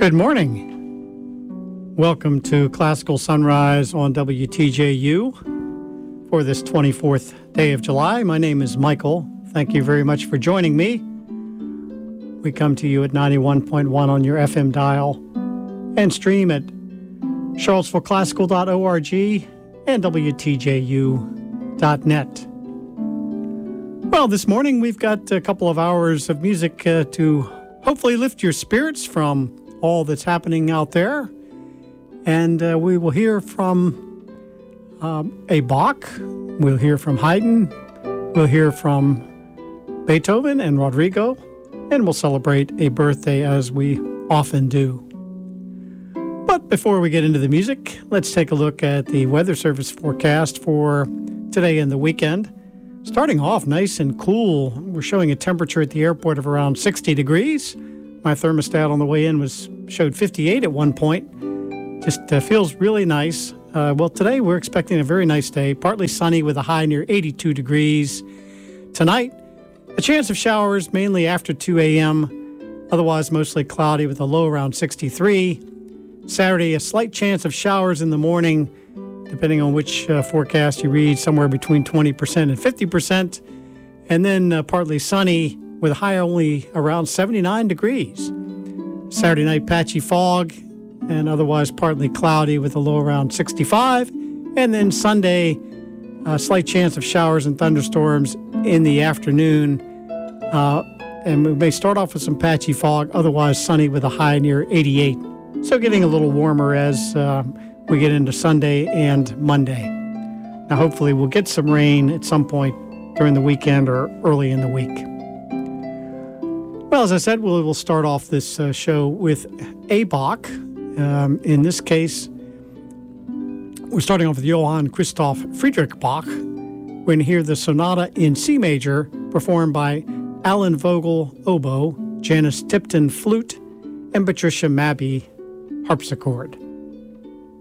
Good morning. Welcome to Classical Sunrise on WTJU for this 24th day of July. My name is Michael. Thank you very much for joining me. We come to you at 91.1 on your FM dial and stream at charlottesvilleclassical.org and WTJU.net. Well, this morning we've got a couple of hours of music to hopefully lift your spirits from all that's happening out there. And we will hear from a Bach, we'll hear from Haydn, we'll hear from Beethoven and Rodrigo, and we'll celebrate a birthday as we often do. But before we get into the music, let's take a look at the Weather Service forecast for today and the weekend. Starting off nice and cool, we're showing a temperature at the airport of around 60 degrees. My thermostat on the way in showed 58 at one point. Just feels really nice. Well, today we're expecting a very nice day, partly sunny with a high near 82 degrees. Tonight, a chance of showers mainly after 2 a.m., otherwise mostly cloudy with a low around 63. Saturday, a slight chance of showers in the morning, depending on which forecast you read, somewhere between 20% and 50%. And then partly sunny with a high only around 79 degrees. Saturday night, patchy fog and otherwise partly cloudy with a low around 65. And then Sunday, a slight chance of showers and thunderstorms in the afternoon. And we may start off with some patchy fog, otherwise sunny with a high near 88. So getting a little warmer as we get into Sunday and Monday. Now hopefully we'll get some rain at some point during the weekend or early in the week. Well, as I said, we'll start off this show with a Bach. In this case, we're starting off with Johann Christoph Friedrich Bach. We're going to hear the Sonata in C major performed by Alan Vogel, oboe, Janice Tipton, flute, and Patricia Mabby, harpsichord.